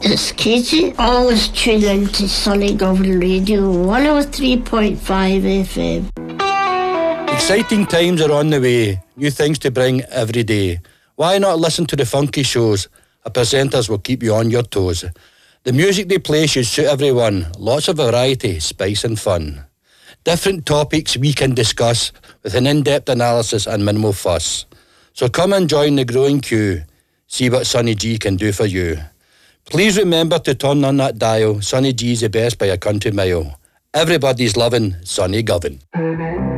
It's Katie. Always tune in to Sunny Govan Radio 103.5 FM. Exciting times are on the way. New things to bring every day. Why not listen to the funky shows? Our presenters will keep you on your toes. The music they play should suit everyone. Lots of variety, spice and fun. Different topics we can discuss with an in-depth analysis and minimal fuss. So come and join the growing queue. See what Sonny G can do for you. Please remember to turn on that dial. Sonny G's the best by a country mile. Everybody's loving Sonny Govan.